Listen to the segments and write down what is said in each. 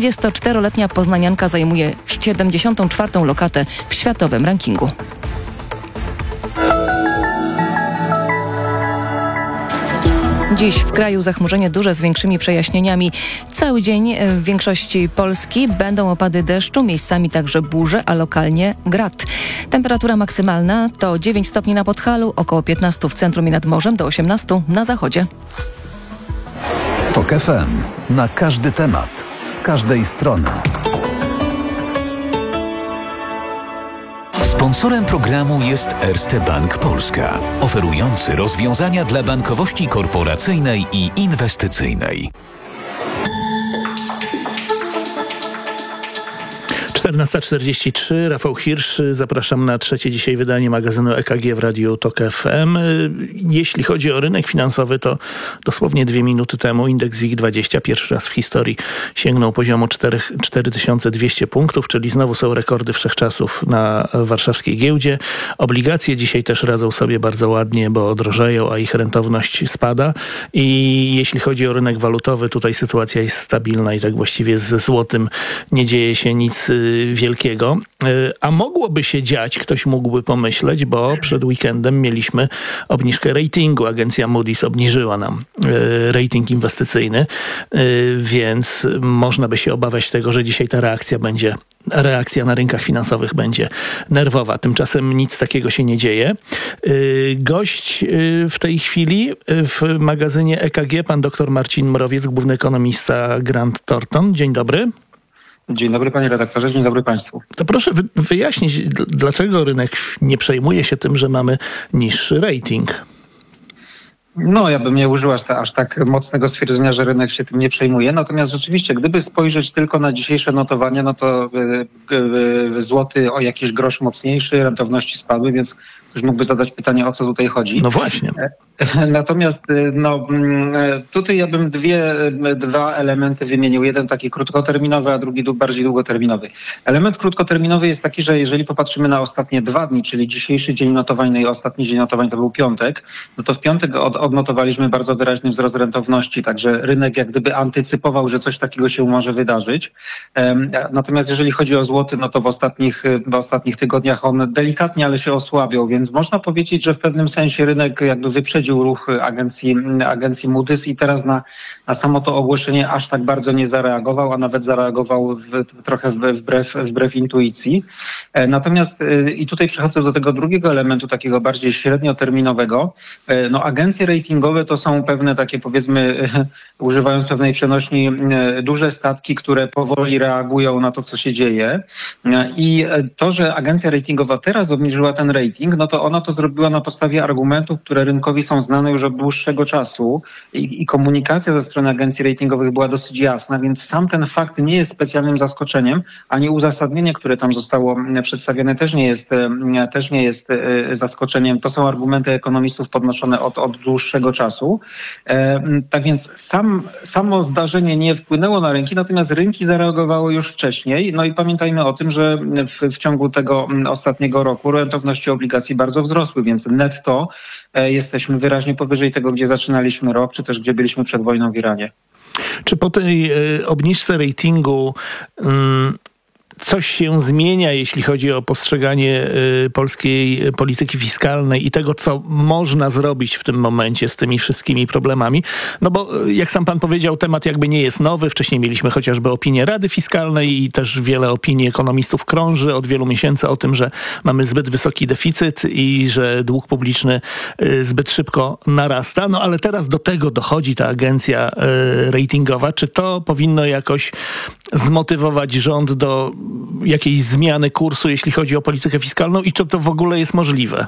34-letnia poznanianka zajmuje 74. lokatę w światowym rankingu. Dziś w kraju zachmurzenie duże z większymi przejaśnieniami. Cały dzień w większości Polski będą opady deszczu, miejscami także burze, a lokalnie grad. Temperatura maksymalna to 9 stopni na Podhalu, około 15 w centrum i nad morzem, do 18 na zachodzie. TOK FM. Na każdy temat. Z każdej strony. Sponsorem programu jest Erste Bank Polska, oferujący rozwiązania dla bankowości korporacyjnej i inwestycyjnej. 14:43, Rafał Hirsch, zapraszam na trzecie dzisiaj wydanie magazynu EKG w Radiu TOK FM. Jeśli chodzi o rynek finansowy, to dosłownie 2 minuty temu indeks WIG20 pierwszy raz w historii sięgnął poziomu 4200 punktów, czyli znowu są rekordy wszechczasów na warszawskiej giełdzie. Obligacje dzisiaj też radzą sobie bardzo ładnie, bo drożeją, a ich rentowność spada. I jeśli chodzi o rynek walutowy, tutaj sytuacja jest stabilna i tak właściwie ze złotym nie dzieje się nic wielkiego. A mogłoby się dziać, ktoś mógłby pomyśleć, bo przed weekendem mieliśmy obniżkę ratingu. Agencja Moody's obniżyła nam rating inwestycyjny, więc można by się obawiać tego, że dzisiaj ta reakcja na rynkach finansowych będzie nerwowa. Tymczasem nic takiego się nie dzieje. Gość w tej chwili w magazynie EKG, pan dr Marcin Mrowiec, główny ekonomista Grant Thornton. Dzień dobry. Dzień dobry panie redaktorze, dzień dobry państwu. To proszę wyjaśnić, dlaczego rynek nie przejmuje się tym, że mamy niższy rating? No, ja bym nie użył aż tak mocnego stwierdzenia, że rynek się tym nie przejmuje. Natomiast rzeczywiście, gdyby spojrzeć tylko na dzisiejsze notowania, no to złoty o jakiś grosz mocniejszy, rentowności spadły, więc ktoś mógłby zadać pytanie, o co tutaj chodzi. No właśnie. Natomiast tutaj ja bym dwa elementy wymienił. Jeden taki krótkoterminowy, a drugi bardziej długoterminowy. Element krótkoterminowy jest taki, że jeżeli popatrzymy na ostatnie 2 dni, czyli dzisiejszy dzień notowań, no i ostatni dzień notowań to był piątek, no to w piątek odnotowaliśmy bardzo wyraźny wzrost rentowności, także rynek jak gdyby antycypował, że coś takiego się może wydarzyć. Natomiast jeżeli chodzi o złoty, no to w ostatnich tygodniach on delikatnie, ale się osłabiał, więc można powiedzieć, że w pewnym sensie rynek jakby wyprzedził ruch agencji Moody's i teraz na samo to ogłoszenie aż tak bardzo nie zareagował, a nawet zareagował trochę wbrew intuicji. Natomiast i tutaj przechodzę do tego drugiego elementu, takiego bardziej średnioterminowego. No agencje ratingowe to są pewne takie, powiedzmy, używając pewnej przenośni, duże statki, które powoli reagują na to, co się dzieje. I to, że agencja ratingowa teraz obniżyła ten rating, no to ona to zrobiła na podstawie argumentów, które rynkowi są znane już od dłuższego czasu i komunikacja ze strony agencji ratingowych była dosyć jasna, więc sam ten fakt nie jest specjalnym zaskoczeniem, ani uzasadnienie, które tam zostało przedstawione, też nie jest zaskoczeniem. To są argumenty ekonomistów podnoszone od dłuższego czasu. Tak więc samo zdarzenie nie wpłynęło na rynki, natomiast rynki zareagowały już wcześniej. No i pamiętajmy o tym, że w ciągu tego ostatniego roku rentowności obligacji bardzo wzrosły, więc netto jesteśmy wyraźnie powyżej tego, gdzie zaczynaliśmy rok, czy też gdzie byliśmy przed wojną w Iranie. Czy po tej obniżce ratingu coś się zmienia, jeśli chodzi o postrzeganie polskiej polityki fiskalnej i tego, co można zrobić w tym momencie z tymi wszystkimi problemami? No bo jak sam pan powiedział, temat jakby nie jest nowy. Wcześniej mieliśmy chociażby opinię Rady Fiskalnej i też wiele opinii ekonomistów krąży od wielu miesięcy o tym, że mamy zbyt wysoki deficyt i że dług publiczny zbyt szybko narasta. No ale teraz do tego dochodzi ta agencja ratingowa. Czy to powinno jakoś zmotywować rząd do jakiejś zmiany kursu, jeśli chodzi o politykę fiskalną i czy to w ogóle jest możliwe?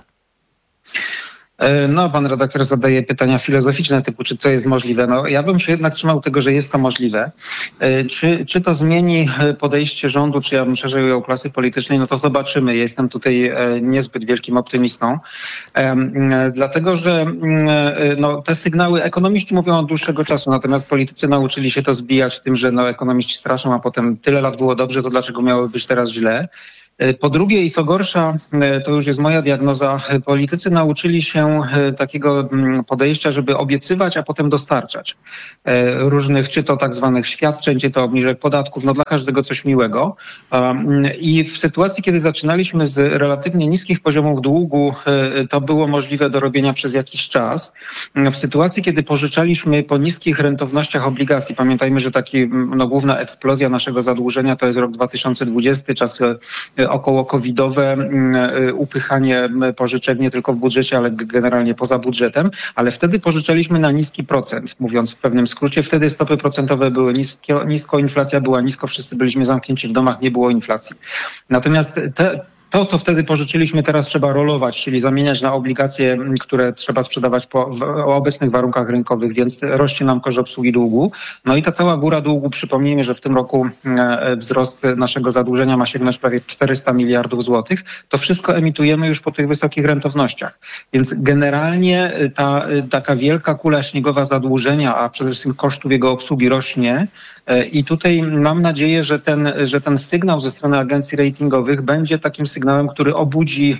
No, pan redaktor zadaje pytania filozoficzne typu, czy to jest możliwe. No, ja bym się jednak trzymał tego, że jest to możliwe. Czy to zmieni podejście rządu, czy ja bym szerzej ujął klasy politycznej, no to zobaczymy. Jestem tutaj niezbyt wielkim optymistą. Dlatego, że no, te sygnały ekonomiści mówią od dłuższego czasu, natomiast politycy nauczyli się to zbijać tym, że no, ekonomiści straszą, a potem tyle lat było dobrze, to dlaczego miało być teraz źle? Po drugie i co gorsza, to już jest moja diagnoza, politycy nauczyli się takiego podejścia, żeby obiecywać, a potem dostarczać różnych, czy to tak zwanych świadczeń, czy to obniżek podatków, no dla każdego coś miłego. I w sytuacji, kiedy zaczynaliśmy z relatywnie niskich poziomów długu, to było możliwe do robienia przez jakiś czas. W sytuacji, kiedy pożyczaliśmy po niskich rentownościach obligacji, pamiętajmy, że główna eksplozja naszego zadłużenia to jest rok 2020, czasy około covidowe, upychanie pożyczek nie tylko w budżecie, ale generalnie poza budżetem, ale wtedy pożyczaliśmy na niski procent, mówiąc w pewnym skrócie. Wtedy stopy procentowe były nisko, inflacja była nisko, wszyscy byliśmy zamknięci w domach, nie było inflacji. Natomiast to, co wtedy pożyczyliśmy, teraz trzeba rolować, czyli zamieniać na obligacje, które trzeba sprzedawać w obecnych warunkach rynkowych, więc rośnie nam koszt obsługi długu. No i ta cała góra długu, przypomnijmy, że w tym roku wzrost naszego zadłużenia ma sięgnąć prawie 400 miliardów złotych. To wszystko emitujemy już po tych wysokich rentownościach. Więc generalnie ta taka wielka kula śniegowa zadłużenia, a przede wszystkim kosztów jego obsługi rośnie. I tutaj mam nadzieję, że ten sygnał ze strony agencji ratingowych będzie takim sygnałem, który obudzi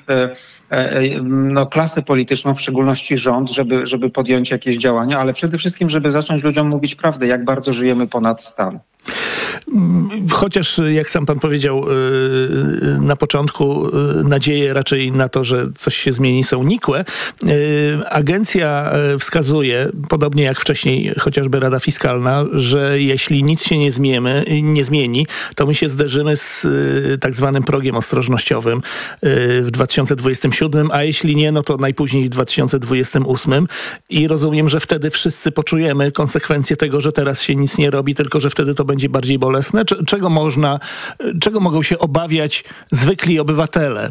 klasę polityczną, w szczególności rząd, żeby podjąć jakieś działania, ale przede wszystkim, żeby zacząć ludziom mówić prawdę, jak bardzo żyjemy ponad stan. Chociaż, jak sam pan powiedział na początku, nadzieje raczej na to, że coś się zmieni, są nikłe. Agencja wskazuje, podobnie jak wcześniej chociażby Rada Fiskalna, że jeśli nic się nie zmieni, to my się zderzymy z tak zwanym progiem ostrożnościowym w 2027, a jeśli nie, no to najpóźniej w 2028. I rozumiem, że wtedy wszyscy poczujemy konsekwencje tego, że teraz się nic nie robi, tylko że wtedy to będzie bardziej bolesne. Czego mogą się obawiać zwykli obywatele?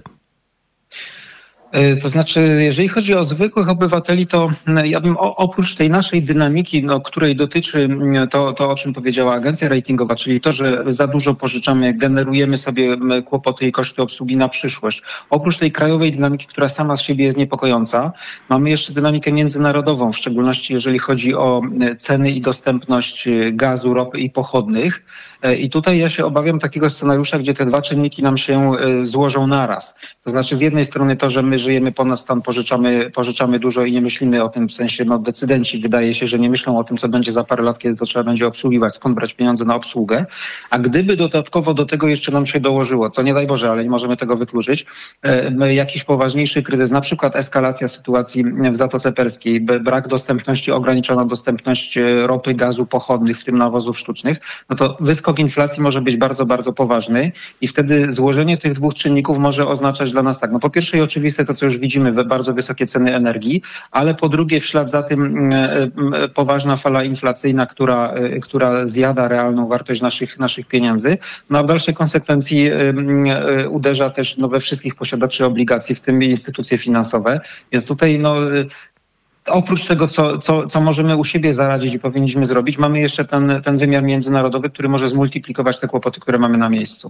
To znaczy, jeżeli chodzi o zwykłych obywateli, to ja bym oprócz tej naszej dynamiki, której dotyczy to, o czym powiedziała agencja ratingowa, czyli to, że za dużo pożyczamy, generujemy sobie kłopoty i koszty obsługi na przyszłość. Oprócz tej krajowej dynamiki, która sama z siebie jest niepokojąca, mamy jeszcze dynamikę międzynarodową, w szczególności jeżeli chodzi o ceny i dostępność gazu, ropy i pochodnych. I tutaj ja się obawiam takiego scenariusza, gdzie te dwa czynniki nam się złożą naraz. To znaczy z jednej strony to, że my żyjemy ponad stan, pożyczamy dużo i nie myślimy o tym, w sensie decydenci wydaje się, że nie myślą o tym, co będzie za parę lat, kiedy to trzeba będzie obsługiwać, skąd brać pieniądze na obsługę. A gdyby dodatkowo do tego jeszcze nam się dołożyło, co nie daj Boże, ale nie możemy tego wykluczyć, jakiś poważniejszy kryzys, na przykład eskalacja sytuacji w Zatoce Perskiej, brak dostępności, ograniczona dostępność ropy, gazu, pochodnych, w tym nawozów sztucznych, no to wyskok inflacji może być bardzo, bardzo poważny i wtedy złożenie tych dwóch czynników może oznaczać dla nas tak, no po pierwsze i oczywiste to, co już widzimy, bardzo wysokie ceny energii, ale po drugie w ślad za tym poważna fala inflacyjna, która zjada realną wartość naszych pieniędzy. No a w dalszej konsekwencji uderza też we wszystkich posiadaczy obligacji, w tym instytucje finansowe. Więc tutaj oprócz tego, co możemy u siebie zaradzić i powinniśmy zrobić, mamy jeszcze ten wymiar międzynarodowy, który może zmultiplikować te kłopoty, które mamy na miejscu.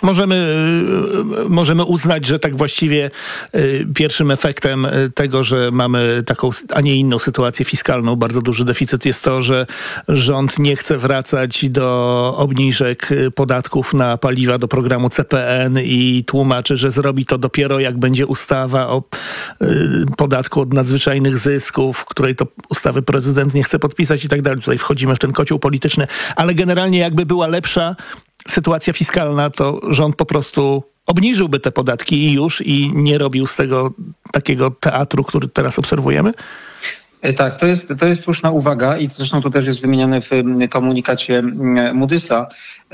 Możemy uznać, że tak właściwie pierwszym efektem tego, że mamy taką, a nie inną sytuację fiskalną, bardzo duży deficyt, jest to, że rząd nie chce wracać do obniżek podatków na paliwa, do programu CPN i tłumaczy, że zrobi to dopiero jak będzie ustawa o podatku od nadzwyczajnych zysków, której to ustawy prezydent nie chce podpisać i tak dalej. Tutaj wchodzimy w ten kocioł polityczny, ale generalnie jakby była lepsza sytuacja fiskalna, to rząd po prostu obniżyłby te podatki i nie robił z tego takiego teatru, który teraz obserwujemy? Tak, to jest słuszna uwaga i zresztą to też jest wymienione w komunikacie Moody'sa.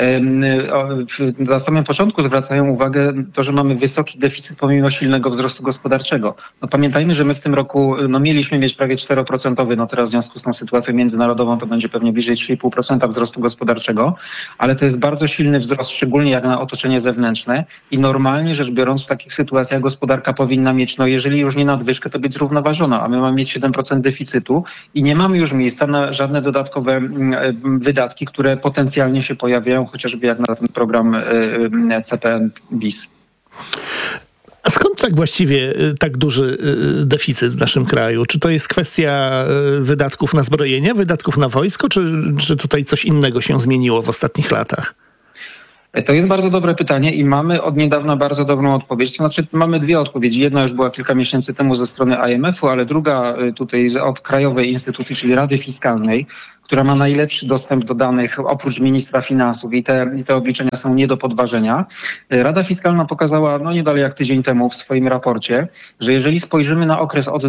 Na samym początku zwracają uwagę to, że mamy wysoki deficyt pomimo silnego wzrostu gospodarczego. No pamiętajmy, że my w tym roku mieliśmy mieć prawie 4%, teraz w związku z tą sytuacją międzynarodową to będzie pewnie bliżej 3,5% wzrostu gospodarczego, ale to jest bardzo silny wzrost, szczególnie jak na otoczenie zewnętrzne i normalnie rzecz biorąc w takich sytuacjach gospodarka powinna mieć, jeżeli już nie nadwyżkę, to być zrównoważona, a my mamy mieć 7% deficytu i nie mamy już miejsca na żadne dodatkowe wydatki, które potencjalnie się pojawiają, chociażby jak na ten program CPN bis. A skąd tak właściwie tak duży deficyt w naszym kraju? Czy to jest kwestia wydatków na zbrojenie, wydatków na wojsko, czy tutaj coś innego się zmieniło w ostatnich latach? To jest bardzo dobre pytanie i mamy od niedawna bardzo dobrą odpowiedź. To znaczy mamy dwie odpowiedzi. Jedna już była kilka miesięcy temu ze strony IMF-u, ale druga tutaj od krajowej instytucji, czyli Rady Fiskalnej, która ma najlepszy dostęp do danych oprócz ministra finansów i te obliczenia są nie do podważenia. Rada Fiskalna pokazała nie dalej jak tydzień temu w swoim raporcie, że jeżeli spojrzymy na okres od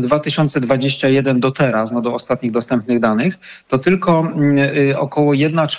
2021 do teraz, do ostatnich dostępnych danych, to tylko około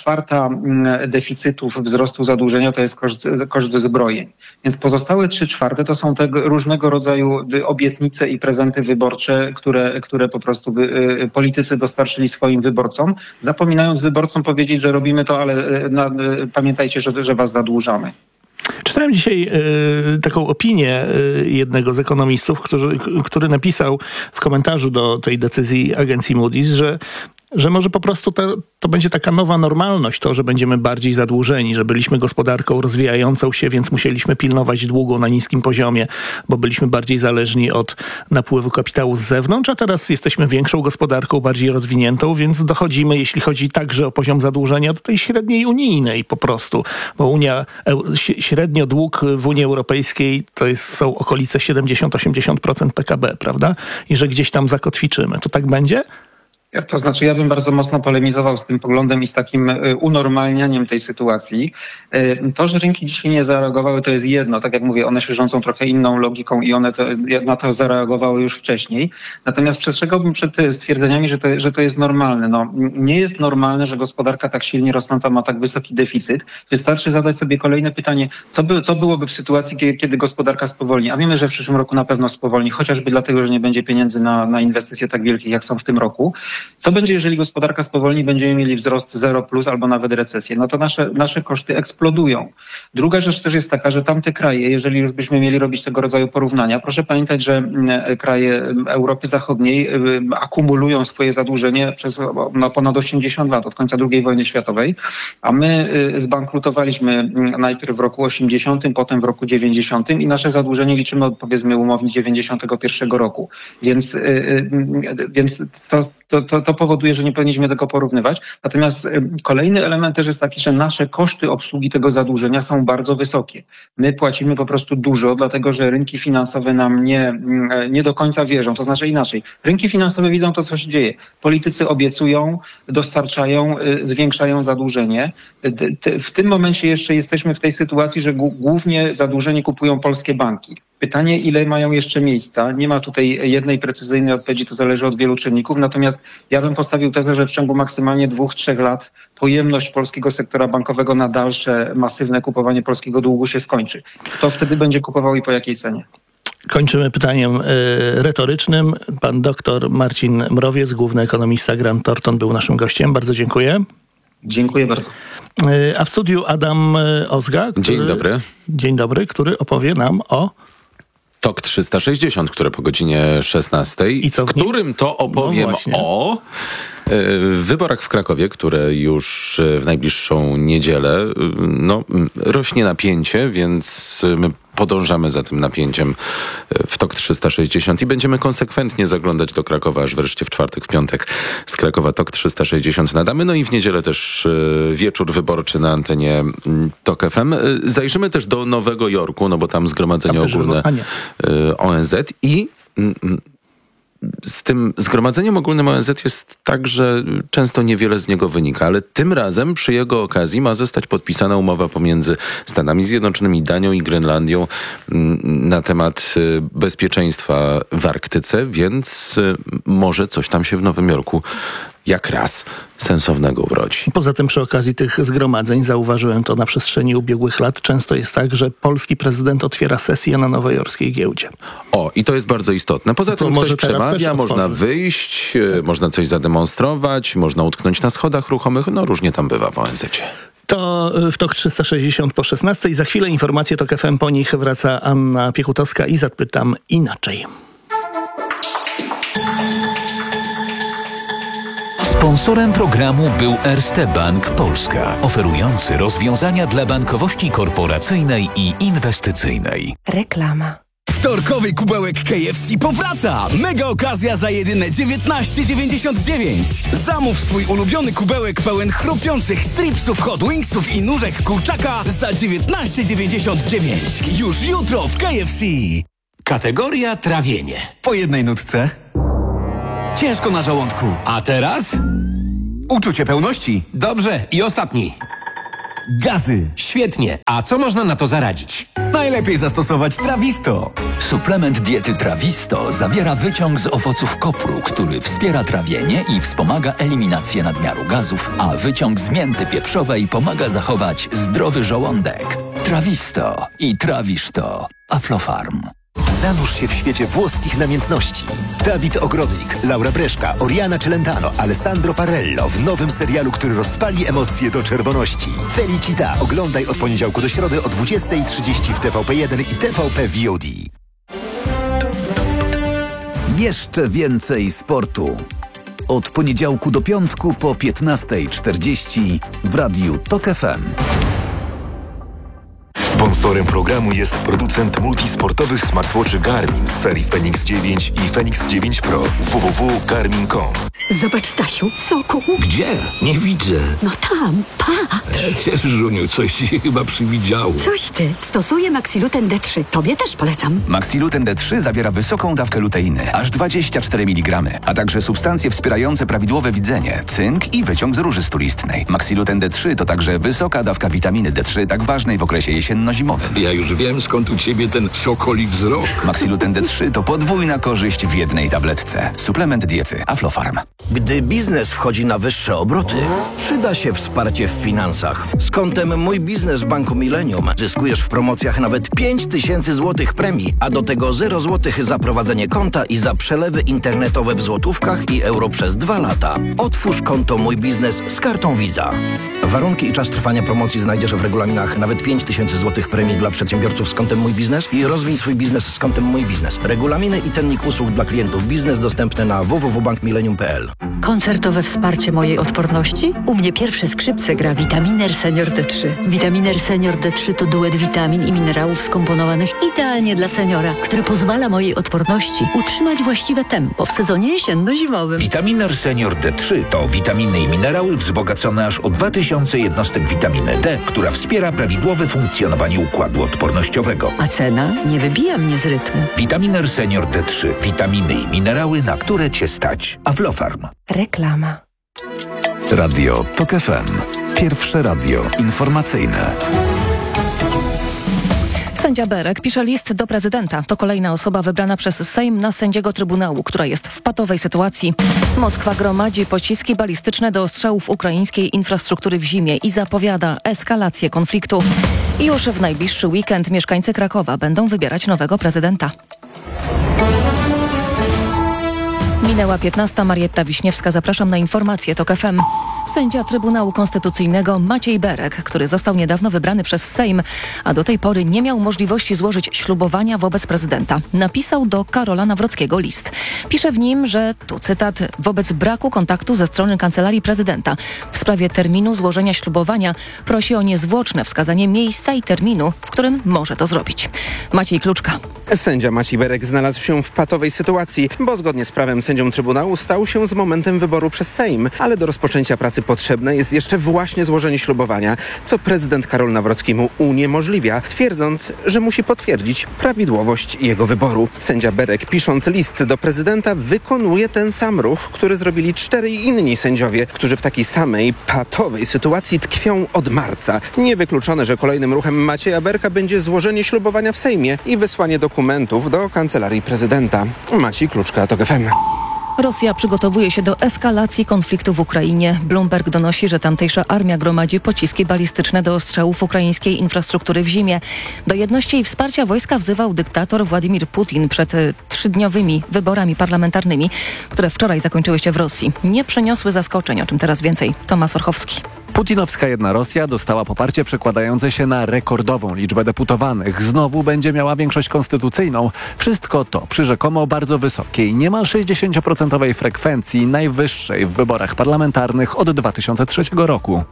1/4 deficytów wzrostu zadłużenia to jest koszt zbrojeń. Więc pozostałe 3/4 to są te różnego rodzaju obietnice i prezenty wyborcze, które po prostu politycy dostarczyli swoim wyborcom, zapominając wyborcom powiedzieć, że robimy to, ale pamiętajcie, że was zadłużamy. Czytałem dzisiaj taką opinię jednego z ekonomistów, który napisał w komentarzu do tej decyzji agencji Moody's, że może po prostu to będzie taka nowa normalność, to, że będziemy bardziej zadłużeni, że byliśmy gospodarką rozwijającą się, więc musieliśmy pilnować długu na niskim poziomie, bo byliśmy bardziej zależni od napływu kapitału z zewnątrz, a teraz jesteśmy większą gospodarką, bardziej rozwiniętą, więc dochodzimy, jeśli chodzi także o poziom zadłużenia, do tej średniej unijnej po prostu, bo średnio dług w Unii Europejskiej są okolice 70-80% PKB, prawda? I że gdzieś tam zakotwiczymy. To tak będzie? To znaczy, ja bym bardzo mocno polemizował z tym poglądem i z takim unormalnianiem tej sytuacji. To, że rynki dzisiaj nie zareagowały, to jest jedno. Tak jak mówię, one się rządzą trochę inną logiką i one na to zareagowały już wcześniej. Natomiast przestrzegałbym przed stwierdzeniami, że to jest normalne. Nie jest normalne, że gospodarka tak silnie rosnąca ma tak wysoki deficyt. Wystarczy zadać sobie kolejne pytanie, co byłoby w sytuacji, kiedy gospodarka spowolni. A wiemy, że w przyszłym roku na pewno spowolni, chociażby dlatego, że nie będzie pieniędzy na inwestycje tak wielkie, jak są w tym roku. Co będzie, jeżeli gospodarka spowolni, będziemy mieli wzrost 0+ albo nawet recesję? To nasze koszty eksplodują. Druga rzecz też jest taka, że tamte kraje, jeżeli już byśmy mieli robić tego rodzaju porównania, proszę pamiętać, że kraje Europy Zachodniej akumulują swoje zadłużenie przez ponad 80 lat, od końca II wojny światowej, a my zbankrutowaliśmy najpierw w roku 80, potem w roku 90 i nasze zadłużenie liczymy od, powiedzmy, umownie 91 roku. Więc to powoduje, że nie powinniśmy tego porównywać. Natomiast kolejny element też jest taki, że nasze koszty obsługi tego zadłużenia są bardzo wysokie. My płacimy po prostu dużo, dlatego że rynki finansowe nam nie do końca wierzą. To znaczy inaczej. Rynki finansowe widzą to, co się dzieje. Politycy obiecują, dostarczają, zwiększają zadłużenie. W tym momencie jeszcze jesteśmy w tej sytuacji, że głównie zadłużenie kupują polskie banki. Pytanie, ile mają jeszcze miejsca? Nie ma tutaj jednej precyzyjnej odpowiedzi, to zależy od wielu czynników. Natomiast ja bym postawił tezę, że w ciągu maksymalnie 2-3 lat pojemność polskiego sektora bankowego na dalsze masywne kupowanie polskiego długu się skończy. Kto wtedy będzie kupował i po jakiej cenie? Kończymy pytaniem retorycznym. Pan doktor Marcin Mrowiec, główny ekonomista Grant Thornton, był naszym gościem. Bardzo dziękuję. Dziękuję bardzo. A w studiu Adam Ozga. Dzień dobry, który opowie nam o TOK 360, które po godzinie 16, w którym to opowiem o wyborach w Krakowie, które już w najbliższą niedzielę rośnie napięcie, więc my podążamy za tym napięciem w TOK 360 i będziemy konsekwentnie zaglądać do Krakowa, aż wreszcie w czwartek, w piątek z Krakowa TOK 360 nadamy. I w niedzielę też wieczór wyborczy na antenie TOK FM. Zajrzymy też do Nowego Jorku, bo tam zgromadzenie ogólne ONZ i z tym zgromadzeniem ogólnym ONZ jest tak, że często niewiele z niego wynika, ale tym razem przy jego okazji ma zostać podpisana umowa pomiędzy Stanami Zjednoczonymi, Danią i Grenlandią na temat bezpieczeństwa w Arktyce, więc może coś tam się w Nowym Jorku jak raz sensownego urodzi. Poza tym przy okazji tych zgromadzeń, zauważyłem to na przestrzeni ubiegłych lat, często jest tak, że polski prezydent otwiera sesję na nowojorskiej giełdzie. I to jest bardzo istotne. Poza tym ktoś przemawia, można wyjść, można coś zademonstrować, można utknąć na schodach ruchomych, różnie tam bywa w ONZ-cie. To w TOK 360 po 16. Za chwilę informacje TOK FM, po nich wraca Anna Piechutowska i zapytam inaczej. Sponsorem programu był Erste Bank Polska, oferujący rozwiązania dla bankowości korporacyjnej i inwestycyjnej. Reklama. Wtorkowy kubełek KFC powraca! Mega okazja za jedyne 19,99. Zamów swój ulubiony kubełek pełen chrupiących stripsów, hot wingsów i nóżek kurczaka za 19,99. Już jutro w KFC. Kategoria trawienie. Po jednej nutce. Ciężko na żołądku. A teraz? Uczucie pełności. Dobrze, i ostatni. Gazy. Świetnie. A co można na to zaradzić? Najlepiej zastosować Trawisto. Suplement diety Trawisto zawiera wyciąg z owoców kopru, który wspiera trawienie i wspomaga eliminację nadmiaru gazów, a wyciąg z mięty pieprzowej pomaga zachować zdrowy żołądek. Trawisto i trawisz to. Aflofarm. Zanurz się w świecie włoskich namiętności. Dawid Ogrodnik, Laura Breszka, Oriana Celentano, Alessandro Parello w nowym serialu, który rozpali emocje do czerwoności. Felicita oglądaj od poniedziałku do środy o 20:30 w TVP1 i TVP VOD. Jeszcze więcej sportu. Od poniedziałku do piątku po 15:40 w Radiu TOK FM. Sponsorem programu jest producent multisportowych smartwatchy Garmin z serii Fenix 9 i Fenix 9 Pro. www.garmin.com. Zobacz, Stasiu, soku. Gdzie? Nie widzę. No tam, patrz. Żuniu, coś ci się chyba przywidziało. Coś ty. Stosuję Maxiluten D3. Tobie też polecam. Maxiluten D3 zawiera wysoką dawkę luteiny, aż 24 mg, a także substancje wspierające prawidłowe widzenie, cynk i wyciąg z róży stulistnej. Maxiluten D3 to także wysoka dawka witaminy D3, tak ważnej w okresie jesienno-zimowym. Ja już wiem, skąd u ciebie ten sokoli wzrok. Maxiluten D3 to podwójna korzyść w jednej tabletce. Suplement diety Aflofarm. Gdy biznes wchodzi na wyższe obroty, przyda się wsparcie w finansach. Z kontem Mój Biznes w Banku Millennium zyskujesz w promocjach nawet 5000 zł premii, a do tego 0 zł za prowadzenie konta i za przelewy internetowe w złotówkach i euro przez 2 lata. Otwórz konto Mój Biznes z kartą Visa. Warunki i czas trwania promocji znajdziesz w regulaminach. Nawet 5000 zł premii dla przedsiębiorców z kontem Mój Biznes i rozwij swój biznes z kontem Mój Biznes. Regulaminy i cennik usług dla klientów biznes dostępne na www.bankmillennium.pl. Koncertowe wsparcie mojej odporności? U mnie pierwsze skrzypce gra Vitaminer Senior D3. Vitaminer Senior D3 to duet witamin i minerałów skomponowanych idealnie dla seniora, który pozwala mojej odporności utrzymać właściwe tempo w sezonie jesienno-zimowym. Vitaminer Senior D3 to witaminy i minerały wzbogacone aż o 2000 jednostek witaminy D, która wspiera prawidłowe funkcjonowanie układu odpornościowego. A cena nie wybija mnie z rytmu. Vitaminer Senior D3. Witaminy i minerały, na które Cię stać. Aflofarm. Reklama. Radio TOK FM. Pierwsze radio informacyjne. Sędzia Berek pisze list do prezydenta. To kolejna osoba wybrana przez Sejm na sędziego Trybunału, która jest w patowej sytuacji. Moskwa gromadzi pociski balistyczne do ostrzałów ukraińskiej infrastruktury w zimie i zapowiada eskalację konfliktu. I już w najbliższy weekend mieszkańcy Krakowa będą wybierać nowego prezydenta. Minęła 15. Marietta Wiśniewska. Zapraszam na informacje TOK FM. Sędzia Trybunału Konstytucyjnego Maciej Berek, który został niedawno wybrany przez Sejm, a do tej pory nie miał możliwości złożyć ślubowania wobec prezydenta, napisał do Karola Nawrockiego list. Pisze w nim, że, tu cytat, wobec braku kontaktu ze strony Kancelarii Prezydenta w sprawie terminu złożenia ślubowania prosi o niezwłoczne wskazanie miejsca i terminu, w którym może to zrobić. Maciej Kluczka. Sędzia Maciej Berek znalazł się w patowej sytuacji, bo zgodnie z prawem sędzią Trybunału stał się z momentem wyboru przez Sejm, ale do rozpoczęcia pracy potrzebne jest jeszcze właśnie złożenie ślubowania, co prezydent Karol Nawrocki mu uniemożliwia, twierdząc, że musi potwierdzić prawidłowość jego wyboru. Sędzia Berek, pisząc list do prezydenta, wykonuje ten sam ruch, który zrobili 4 inni sędziowie, którzy w takiej samej patowej sytuacji tkwią od marca. Niewykluczone, że kolejnym ruchem Macieja Berka będzie złożenie ślubowania w Sejmie i wysłanie dokumentów do Kancelarii Prezydenta. Maciej Kluczka, TOK FM. Rosja przygotowuje się do eskalacji konfliktu w Ukrainie. Bloomberg donosi, że tamtejsza armia gromadzi pociski balistyczne do ostrzałów ukraińskiej infrastruktury w zimie. Do jedności i wsparcia wojska wzywał dyktator Władimir Putin przed 3-dniowymi wyborami parlamentarnymi, które wczoraj zakończyły się w Rosji. Nie przyniosły zaskoczeń, o czym teraz więcej Tomasz Orchowski. Putinowska Jedna Rosja dostała poparcie przekładające się na rekordową liczbę deputowanych. Znowu będzie miała większość konstytucyjną. Wszystko to przy rzekomo bardzo wysokiej, niemal 60% frekwencji, najwyższej w wyborach parlamentarnych od 2003 roku.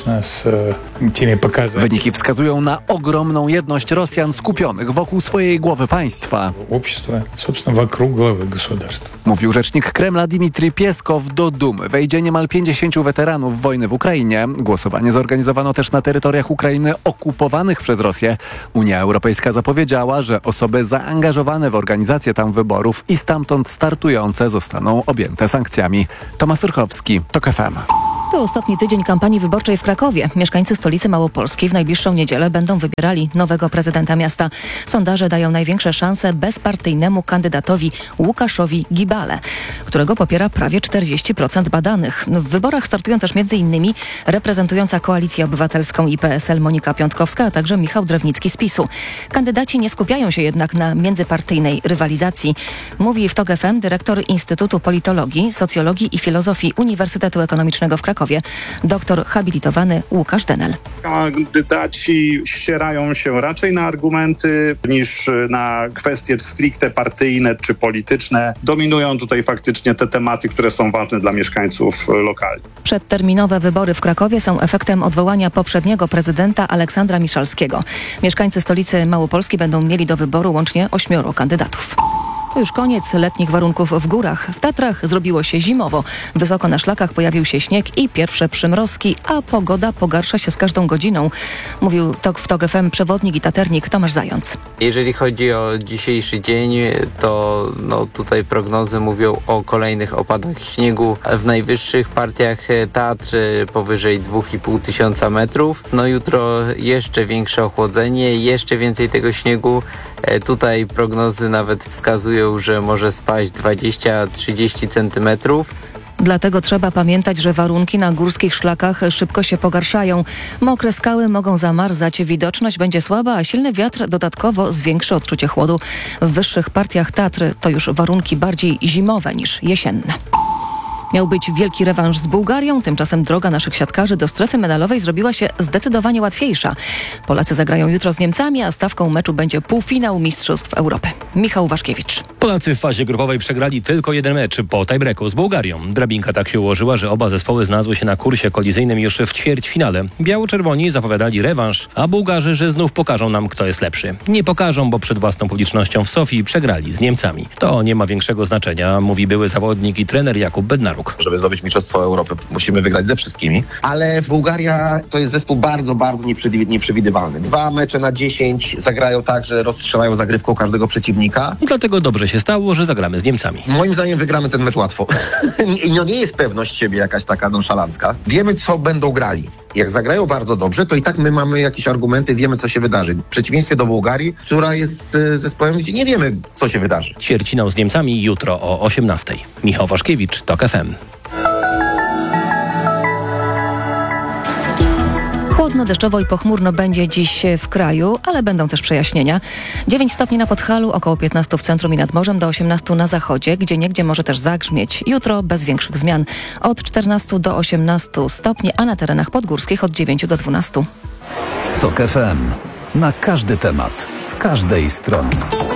Wyniki wskazują na ogromną jedność Rosjan skupionych wokół swojej głowy państwa. Mówił rzecznik Kremla Dmitrij Pieskow. Do Dumy wejdzie niemal 50 weteranów wojny w Ukrainie. Głosowanie zorganizowano też na terytoriach Ukrainy okupowanych przez Rosję. Unia Europejska zapowiedziała, że osoby zaangażowane w organizację tam wyborów i stamtąd startujące zostaną objęte sankcjami. Tomasz Urchowski, TOK FM. To ostatni tydzień kampanii wyborczej w Krakowie. Mieszkańcy stolicy Małopolski w najbliższą niedzielę będą wybierali nowego prezydenta miasta. Sondaże dają największe szanse bezpartyjnemu kandydatowi Łukaszowi Gibale, którego popiera prawie 40% badanych. W wyborach startują też m.in. reprezentująca Koalicję Obywatelską i PSL Monika Piątkowska, a także Michał Drewnicki z PiS-u. Kandydaci nie skupiają się jednak na międzypartyjnej rywalizacji. Mówi w TOK FM dyrektor Instytutu Politologii, Socjologii i Filozofii Uniwersytetu Ekonomicznego w Krakowie, doktor habilitowany Łukasz Denel. Kandydaci ścierają się raczej na argumenty niż na kwestie stricte partyjne czy polityczne. Dominują tutaj faktycznie te tematy, które są ważne dla mieszkańców lokalnych. Przedterminowe wybory w Krakowie są efektem odwołania poprzedniego prezydenta Aleksandra Miszalskiego. Mieszkańcy stolicy Małopolski będą mieli do wyboru łącznie 8 kandydatów. To już koniec letnich warunków w górach. W Tatrach zrobiło się zimowo. Wysoko na szlakach pojawił się śnieg i pierwsze przymrozki, a pogoda pogarsza się z każdą godziną. Mówił w TOK FM przewodnik i taternik Tomasz Zając. Jeżeli chodzi o dzisiejszy dzień, to tutaj prognozy mówią o kolejnych opadach śniegu w najwyższych partiach Tatr powyżej 2500 metrów. Jutro jeszcze większe ochłodzenie, jeszcze więcej tego śniegu. Tutaj prognozy nawet wskazują, że może spaść 20-30 centymetrów. Dlatego trzeba pamiętać, że warunki na górskich szlakach szybko się pogarszają. Mokre skały mogą zamarzać, widoczność będzie słaba, a silny wiatr dodatkowo zwiększy odczucie chłodu. W wyższych partiach Tatr to już warunki bardziej zimowe niż jesienne. Miał być wielki rewanż z Bułgarią, tymczasem droga naszych siatkarzy do strefy medalowej zrobiła się zdecydowanie łatwiejsza. Polacy zagrają jutro z Niemcami, a stawką meczu będzie półfinał Mistrzostw Europy. Michał Waszkiewicz. Polacy w fazie grupowej przegrali tylko jeden mecz po tiebreaku z Bułgarią. Drabinka tak się ułożyła, że oba zespoły znalazły się na kursie kolizyjnym już w ćwierćfinale. Biało-czerwoni zapowiadali rewanż, a Bułgarzy, że znów pokażą nam, kto jest lepszy. Nie pokażą, bo przed własną publicznością w Sofii przegrali z Niemcami. To nie ma większego znaczenia, mówi były zawodnik i trener Jakub Bednaruk. Żeby zdobyć Mistrzostwo Europy, musimy wygrać ze wszystkimi, ale Bułgaria to jest zespół bardzo, bardzo nieprzewidywalny. 2 mecze na 10 zagrają tak, że rozstrzelają zagrywką każdego przeciwnika. I dlatego dobrze się stało, że zagramy z Niemcami. Moim zdaniem wygramy ten mecz łatwo. I nie jest pewność siebie jakaś taka nonszalancka. Wiemy, co będą grali. Jak zagrają bardzo dobrze, to i tak my mamy jakieś argumenty, wiemy, co się wydarzy. W przeciwieństwie do Bułgarii, która jest zespołem, gdzie nie wiemy, co się wydarzy. Ćwierćfinał z Niemcami jutro o 18:00. Michał Waszkiewicz, TOK FM. Chłodno, deszczowo i pochmurno będzie dziś w kraju, ale będą też przejaśnienia. 9 stopni na Podhalu, około 15 w centrum i nad morzem, do 18 na zachodzie, gdzieniegdzie może też zagrzmieć. Jutro bez większych zmian. Od 14 do 18 stopni, a na terenach podgórskich od 9 do 12. TOK FM. Na każdy temat, z każdej strony.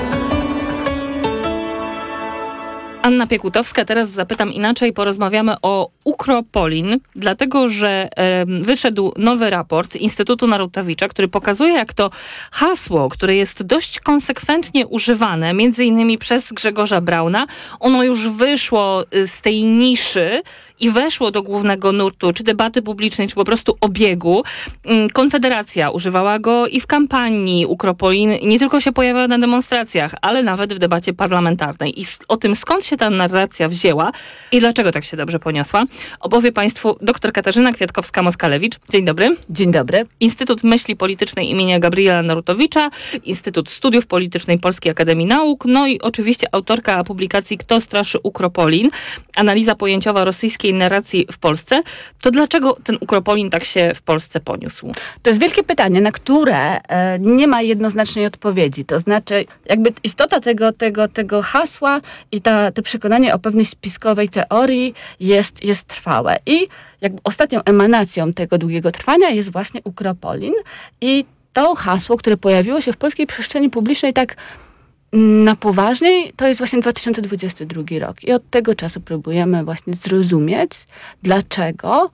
Anna Piekutowska, teraz zapytam inaczej, porozmawiamy o Ukropolin, dlatego że wyszedł nowy raport Instytutu Narutowicza, który pokazuje, jak to hasło, które jest dość konsekwentnie używane, między innymi przez Grzegorza Brauna, ono już wyszło z tej niszy i weszło do głównego nurtu, czy debaty publicznej, czy po prostu obiegu. Konfederacja używała go i w kampanii Ukropolin, nie tylko się pojawiała na demonstracjach, ale nawet w debacie parlamentarnej. I o tym, skąd się ta narracja wzięła i dlaczego tak się dobrze poniosła, opowie Państwu dr Katarzyna Kwiatkowska-Moskalewicz. Dzień dobry. Dzień dobry. Instytut Myśli Politycznej imienia Gabriela Narutowicza, Instytut Studiów Politycznej Polskiej Akademii Nauk, no i oczywiście autorka publikacji Kto straszy Ukropolin? Analiza pojęciowa rosyjskiej narracji w Polsce. To dlaczego ten Ukropolin tak się w Polsce poniósł? To jest wielkie pytanie, na które nie ma jednoznacznej odpowiedzi. To znaczy, jakby istota tego hasła i te przekonanie o pewnej spiskowej teorii jest trwałe. I jakby ostatnią emanacją tego długiego trwania jest właśnie Ukropolin. I to hasło, które pojawiło się w polskiej przestrzeni publicznej tak na poważniej, to jest właśnie 2022 rok. I od tego czasu próbujemy właśnie zrozumieć, dlaczego,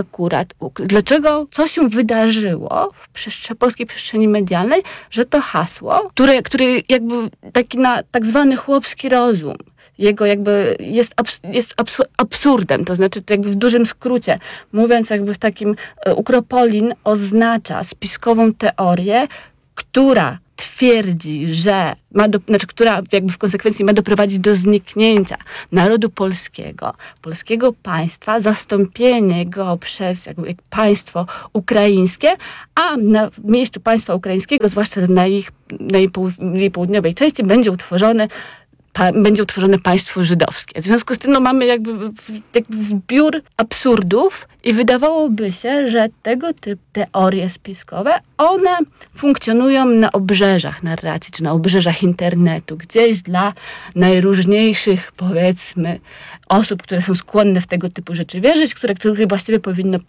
co się wydarzyło w polskiej przestrzeni medialnej, że to hasło, które jakby taki na tak zwany chłopski rozum, jego jakby jest absurdem, to znaczy to jakby w dużym skrócie, mówiąc jakby w takim Ukropolin oznacza spiskową teorię, która twierdzi, że która jakby w konsekwencji ma doprowadzić do zniknięcia narodu polskiego państwa, zastąpienie go przez jakby państwo ukraińskie, a w miejscu państwa ukraińskiego, zwłaszcza na jej południowej części, będzie utworzone państwo żydowskie. W związku z tym mamy jakby zbiór absurdów i wydawałoby się, że tego typu teorie spiskowe, one funkcjonują na obrzeżach narracji, czy na obrzeżach internetu, gdzieś dla najróżniejszych, powiedzmy, osób, które są skłonne w tego typu rzeczy wierzyć, których właściwie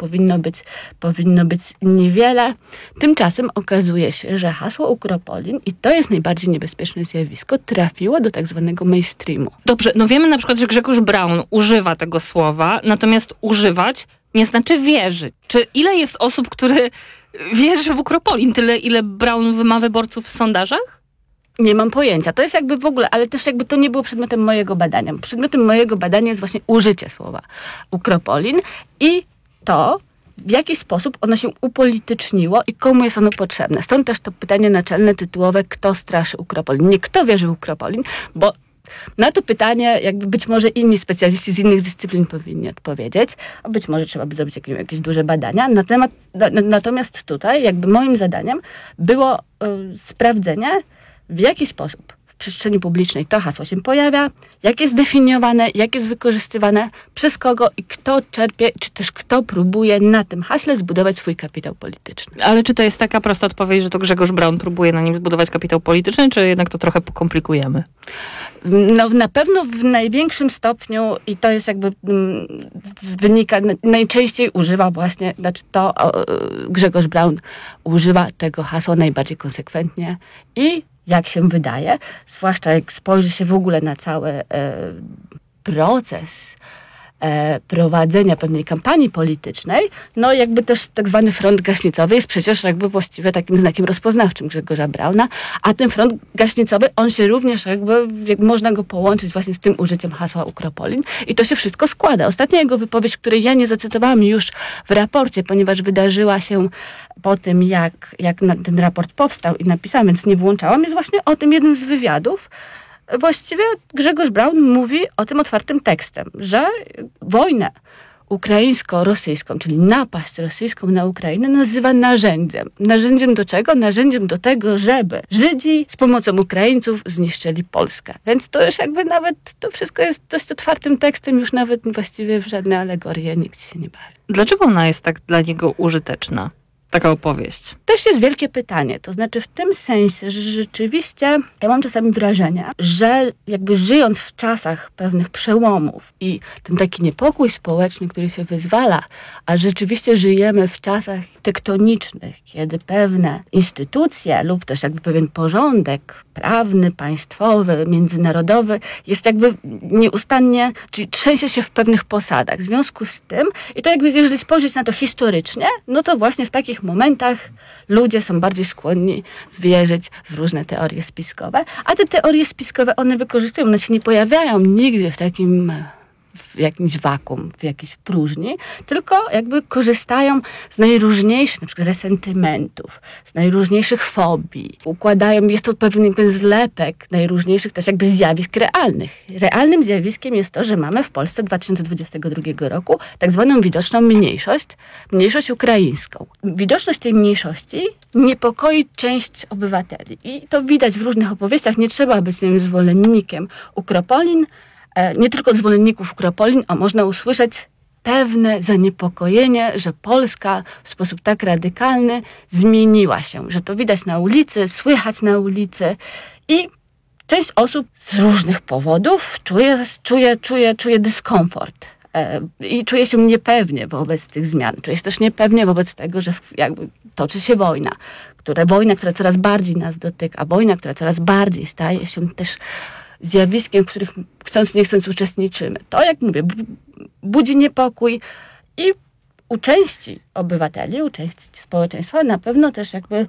powinno być niewiele. Tymczasem okazuje się, że hasło Ukropolin, i to jest najbardziej niebezpieczne zjawisko, trafiło do tak zwanego mainstreamu. Dobrze, no wiemy na przykład, że Grzegorz Braun używa tego słowa, natomiast używać nie znaczy wierzyć. Czy ile jest osób, które wierzy w Ukropolin? Tyle, ile Braun ma wyborców w sondażach? Nie mam pojęcia. To jest jakby w ogóle, ale też jakby to nie było przedmiotem mojego badania. Przedmiotem mojego badania jest właśnie użycie słowa Ukropolin i to, w jaki sposób ono się upolityczniło i komu jest ono potrzebne. Stąd też to pytanie naczelne, tytułowe, kto straszy Ukropolin. Nie kto wierzy w Ukropolin, bo na to pytanie jakby być może inni specjaliści z innych dyscyplin powinni odpowiedzieć, a być może trzeba by zrobić jakieś duże badania. Natomiast tutaj jakby moim zadaniem było sprawdzenie, w jaki sposób w przestrzeni publicznej to hasło się pojawia, jak jest definiowane, jak jest wykorzystywane, przez kogo i kto czerpie, czy też kto próbuje na tym haśle zbudować swój kapitał polityczny. Ale czy to jest taka prosta odpowiedź, że to Grzegorz Braun próbuje na nim zbudować kapitał polityczny, czy jednak to trochę pokomplikujemy? No na pewno w największym stopniu i to jest jakby wynika, najczęściej używa właśnie, Grzegorz Braun używa tego hasła najbardziej konsekwentnie i jak się wydaje, zwłaszcza jak spojrzy się w ogóle na cały proces prowadzenia pewnej kampanii politycznej, no jakby też tak zwany front gaśnicowy jest przecież jakby właściwie takim znakiem rozpoznawczym Grzegorza Brauna, a ten front gaśnicowy, on się również jakby można go połączyć właśnie z tym użyciem hasła Ukropolin i to się wszystko składa. Ostatnia jego wypowiedź, której ja nie zacytowałam już w raporcie, ponieważ wydarzyła się po tym, jak ten raport powstał i napisałam, więc nie włączałam, jest właśnie o tym jednym z wywiadów. Właściwie Grzegorz Braun mówi o tym otwartym tekstem, że wojnę ukraińsko-rosyjską, czyli napaść rosyjską na Ukrainę nazywa narzędziem. Narzędziem do czego? Narzędziem do tego, żeby Żydzi z pomocą Ukraińców zniszczyli Polskę. Więc to już jakby nawet, to wszystko jest dość otwartym tekstem, już nawet właściwie w żadne alegorie nikt się nie bawi. Dlaczego ona jest tak dla niego użyteczna? Taka opowieść. Też jest wielkie pytanie. To znaczy w tym sensie, że rzeczywiście ja mam czasami wrażenie, że jakby żyjąc w czasach pewnych przełomów i ten taki niepokój społeczny, który się wyzwala, a rzeczywiście żyjemy w czasach tektonicznych, kiedy pewne instytucje lub też jakby pewien porządek prawny, państwowy, międzynarodowy jest jakby nieustannie, czyli trzęsie się w pewnych posadach. W związku z tym, i to jakby jeżeli spojrzeć na to historycznie, no to właśnie w takich momentach ludzie są bardziej skłonni wierzyć w różne teorie spiskowe, a te teorie spiskowe one wykorzystują, one się nie pojawiają nigdy w jakimś wakuum, w jakiejś próżni, tylko jakby korzystają z najróżniejszych, na przykład resentymentów, z najróżniejszych fobii. Układają, jest to pewien zlepek najróżniejszych też jakby zjawisk realnych. Realnym zjawiskiem jest to, że mamy w Polsce 2022 roku tak zwaną widoczną mniejszość ukraińską. Widoczność tej mniejszości niepokoi część obywateli. I to widać w różnych opowieściach. Nie trzeba być zwolennikiem Ukropolin, nie tylko od zwolenników Ukropolin, a można usłyszeć pewne zaniepokojenie, że Polska w sposób tak radykalny zmieniła się, że to widać na ulicy, słychać na ulicy i część osób z różnych powodów czuje dyskomfort I czuję się niepewnie wobec tych zmian. Czuję się też niepewnie wobec tego, że jakby toczy się wojna, która coraz bardziej nas dotyka, wojna, która coraz bardziej staje się też zjawiskiem, w których chcąc nie chcąc uczestniczymy. To, jak mówię, budzi niepokój i u części obywateli, u części społeczeństwa na pewno też jakby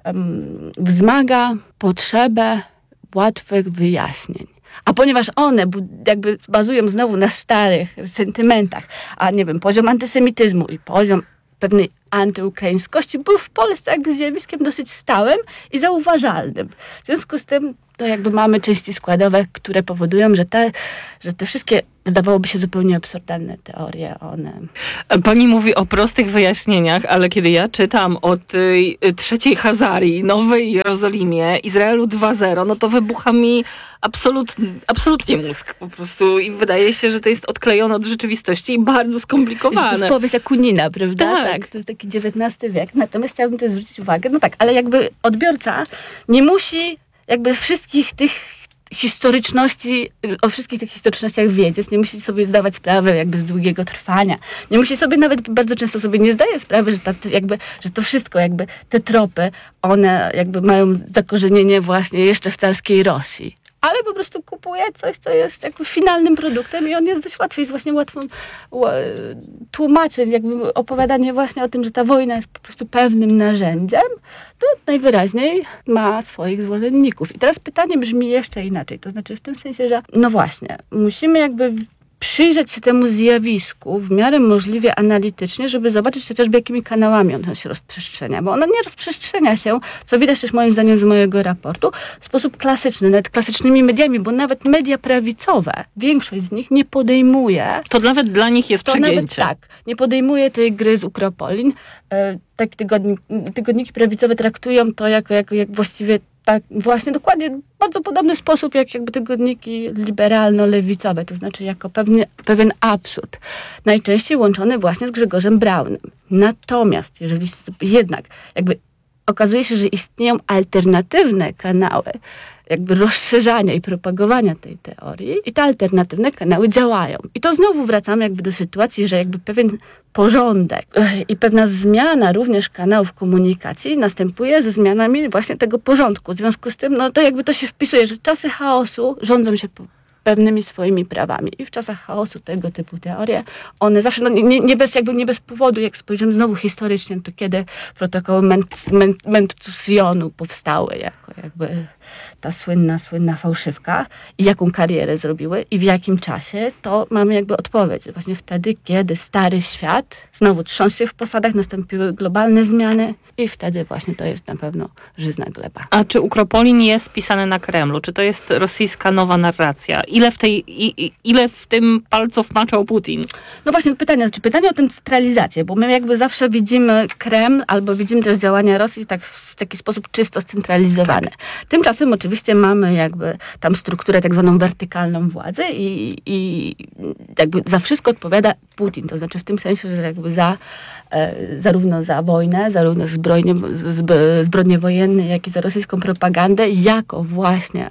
wzmaga potrzebę łatwych wyjaśnień. A ponieważ one jakby bazują znowu na starych sentymentach, a nie wiem, poziom antysemityzmu i poziom pewnej antyukraińskości był w Polsce jakby zjawiskiem dosyć stałym i zauważalnym. W związku z tym to jakby mamy części składowe, które powodują, że te wszystkie zdawałoby się zupełnie absurdalne teorie, one... Pani mówi o prostych wyjaśnieniach, ale kiedy ja czytam o tej trzeciej Hazarii, Nowej Jerozolimie, Izraelu 2.0, no to wybucha mi absolutnie mózg po prostu i wydaje się, że to jest odklejone od rzeczywistości i bardzo skomplikowane. To jest powieść Akunina, prawda? Tak. To jest taki XIX wiek. Natomiast chciałabym też zwrócić uwagę, no tak, ale jakby odbiorca nie musi jakby wszystkich tych historyczności, o wszystkich tych historycznościach wiedzieć, nie musi sobie zdawać sprawy jakby z długiego trwania. Nie musi sobie nawet, bardzo często sobie nie zdaje sprawy, że to wszystko jakby, te tropy, one jakby mają zakorzenienie właśnie jeszcze w carskiej Rosji. Ale po prostu kupuje coś, co jest jakby finalnym produktem i on jest dość łatwy. Jest właśnie łatwo tłumaczyć, jakby opowiadanie właśnie o tym, że ta wojna jest po prostu pewnym narzędziem, to najwyraźniej ma swoich zwolenników. I teraz pytanie brzmi jeszcze inaczej. To znaczy w tym sensie, że no właśnie, musimy jakby przyjrzeć się temu zjawisku w miarę możliwie analitycznie, żeby zobaczyć chociażby jakimi kanałami ono się rozprzestrzenia. Bo ono nie rozprzestrzenia się, co widać też moim zdaniem z mojego raportu, w sposób klasyczny, nawet klasycznymi mediami, bo nawet media prawicowe, większość z nich nie podejmuje... To nawet dla nich jest przegięcie. Tak, nie podejmuje tej gry z Ukropolin. Takie tygodniki prawicowe traktują to jak właściwie tak właśnie dokładnie bardzo podobny sposób jak jakby tygodniki liberalno-lewicowe, to znaczy jako pewien absurd. Najczęściej łączony właśnie z Grzegorzem Braunem. Natomiast jeżeli jednak jakby okazuje się, że istnieją alternatywne kanały jakby rozszerzania i propagowania tej teorii i te alternatywne kanały działają. I to znowu wracamy jakby do sytuacji, że jakby pewien porządek i pewna zmiana również kanałów komunikacji następuje ze zmianami właśnie tego porządku. W związku z tym, no to jakby to się wpisuje, że czasy chaosu rządzą się pewnymi swoimi prawami. I w czasach chaosu tego typu teorie, one zawsze, no nie bez powodu, jak spojrzymy znowu historycznie, to kiedy protokoły Mentosionu powstały jako jakby ta słynna fałszywka i jaką karierę zrobiły i w jakim czasie, to mamy jakby odpowiedź. Właśnie wtedy, kiedy stary świat znowu trząsł się w posadach, nastąpiły globalne zmiany i wtedy właśnie to jest na pewno żyzna gleba. A czy Ukropolin jest pisany na Kremlu? Czy to jest rosyjska nowa narracja? Ile w tym palców maczał Putin? No właśnie pytanie o tę centralizację, bo my jakby zawsze widzimy Kreml albo widzimy też działania Rosji tak w taki sposób czysto scentralizowany. Tak. Tymczasem oczywiście mamy jakby tam strukturę tak zwaną wertykalną władzy i jakby za wszystko odpowiada Putin. To znaczy w tym sensie, że jakby zarówno za wojnę, zarówno zbrodnie wojenne, jak i za rosyjską propagandę, jako właśnie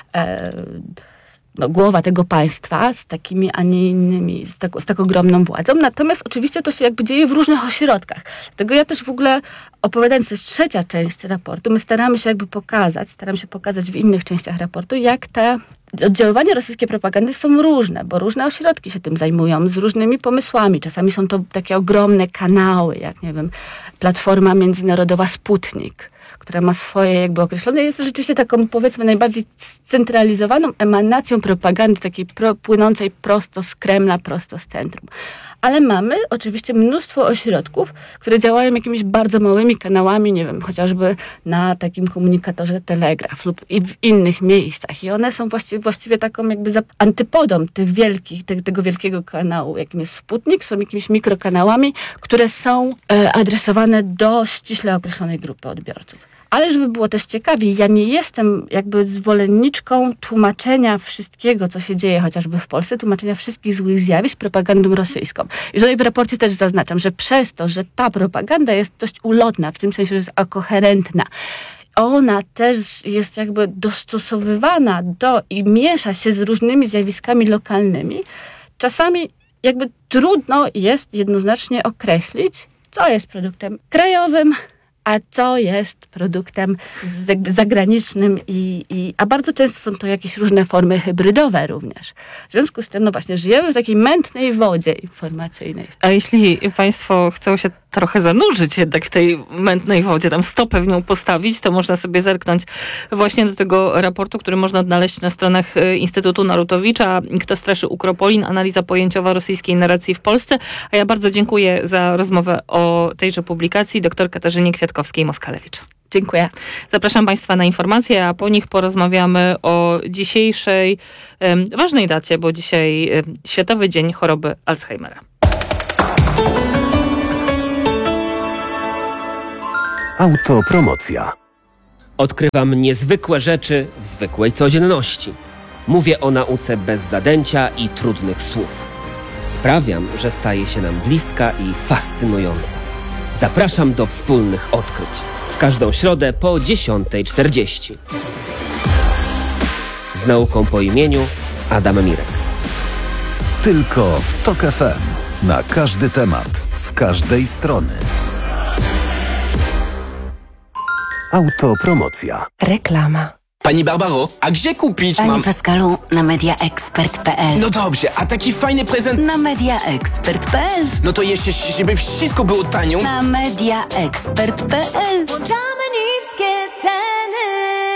głowa tego państwa z takimi, a nie innymi, z tak ogromną władzą. Natomiast oczywiście to się jakby dzieje w różnych ośrodkach. Dlatego ja też w ogóle, opowiadając, to jest trzecia część raportu, my staramy się pokazać w innych częściach raportu, jak te oddziaływania rosyjskiej propagandy są różne, bo różne ośrodki się tym zajmują, z różnymi pomysłami. Czasami są to takie ogromne kanały, jak nie wiem, Platforma Międzynarodowa Sputnik, która ma swoje jakby określone, jest rzeczywiście taką powiedzmy najbardziej scentralizowaną emanacją propagandy, takiej płynącej prosto z Kremla, prosto z centrum. Ale mamy oczywiście mnóstwo ośrodków, które działają jakimiś bardzo małymi kanałami, nie wiem, chociażby na takim komunikatorze Telegraf lub i w innych miejscach. I one są właściwie taką jakby antypodą tego wielkiego kanału, jakim jest Sputnik, są jakimiś mikrokanałami, które są adresowane do ściśle określonej grupy odbiorców. Ale żeby było też ciekawiej, ja nie jestem jakby zwolenniczką tłumaczenia wszystkiego, co się dzieje chociażby w Polsce, tłumaczenia wszystkich złych zjawisk propagandą rosyjską. I tutaj w raporcie też zaznaczam, że przez to, że ta propaganda jest dość ulotna, w tym sensie, że jest akoherentna, ona też jest jakby dostosowywana do i miesza się z różnymi zjawiskami lokalnymi, czasami jakby trudno jest jednoznacznie określić, co jest produktem krajowym, a co jest produktem jakby zagranicznym, a bardzo często są to jakieś różne formy hybrydowe również. W związku z tym, no właśnie, żyjemy w takiej mętnej wodzie informacyjnej. A jeśli Państwo chcą się trochę zanurzyć jednak w tej mętnej wodzie, tam stopę w nią postawić, to można sobie zerknąć właśnie do tego raportu, który można odnaleźć na stronach Instytutu Narutowicza. Kto straszy Ukropolin? Analiza pojęciowa rosyjskiej narracji w Polsce. A ja bardzo dziękuję za rozmowę o tejże publikacji dr Katarzynie Kwiatkowskiej-Moskalewicz. Dziękuję. Zapraszam Państwa na informacje, a po nich porozmawiamy o dzisiejszej ważnej dacie, bo dzisiaj Światowy Dzień Choroby Alzheimera. Autopromocja. Odkrywam niezwykłe rzeczy w zwykłej codzienności. Mówię o nauce bez zadęcia i trudnych słów. Sprawiam, że staje się nam bliska i fascynująca. Zapraszam do wspólnych odkryć. W każdą środę po 10:40. Z nauką po imieniu Adam Mirek. Tylko w TOK FM. Na każdy temat, z każdej strony. Autopromocja. Reklama. Pani Barbaro, a gdzie kupić Panie Pascalu, na mediaexpert.pl. No dobrze, a taki fajny prezent... Na mediaexpert.pl. No to jeszcze, żeby wszystko było tanio. Na mediaexpert.pl. Włączamy niskie ceny.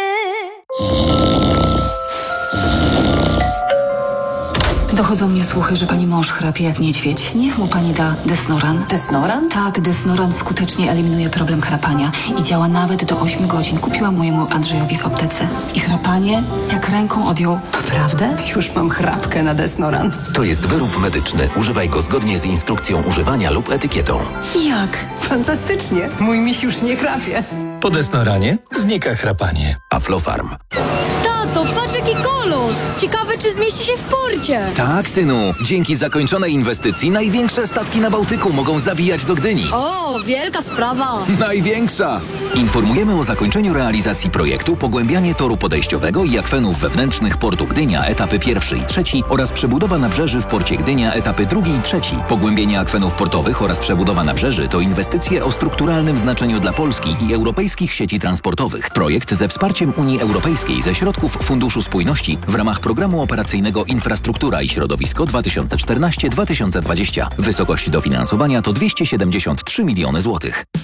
Dochodzą mnie słuchy, że pani mąż chrapie jak niedźwiedź. Niech mu pani da Desnoran. Desnoran? Tak, Desnoran skutecznie eliminuje problem chrapania i działa nawet do 8 godzin. Kupiłam mojemu Andrzejowi w aptece. I chrapanie jak ręką odjął. Naprawdę? Już mam chrapkę na Desnoran. To jest wyrób medyczny. Używaj go zgodnie z instrukcją używania lub etykietą. Jak? Fantastycznie. Mój miś już nie chrapie. Po Desnoranie znika chrapanie. Aflofarm. Tato, patrz jaki kolos! Ciekawe, czy zmieści się w porcie. Tak, synu. Dzięki zakończonej inwestycji największe statki na Bałtyku mogą zawijać do Gdyni. O, wielka sprawa. Największa! Informujemy o zakończeniu realizacji projektu Pogłębianie toru podejściowego i akwenów wewnętrznych portu Gdynia, etapy 1 i 3 oraz przebudowa nabrzeży w porcie Gdynia, etapy 2 i 3. Pogłębienie akwenów portowych oraz przebudowa nabrzeży to inwestycje o strukturalnym znaczeniu dla Polski i europejskich sieci transportowych. Projekt ze wsparciem Unii Europejskiej ze środków Funduszu Spójności w ramach Programu Operacyjnego Infrastruktura i Środowisko 2014-2020. Wysokość dofinansowania to 273 miliony złotych.